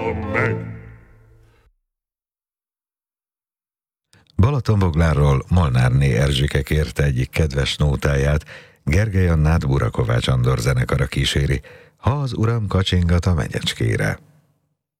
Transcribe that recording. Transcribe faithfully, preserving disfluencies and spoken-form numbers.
Balatonbogláról Molnárné Erzsike kérte egyik kedves nótáját, Gergely Annát Burakovács Andor zenekara kíséri, Ha az uram kacsingat a menyecskére.